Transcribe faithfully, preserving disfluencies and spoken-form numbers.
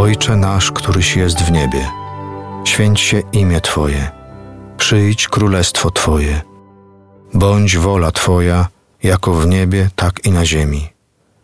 Ojcze nasz, któryś jest w niebie, święć się imię Twoje, przyjdź królestwo Twoje, bądź wola Twoja, jako w niebie, tak i na ziemi.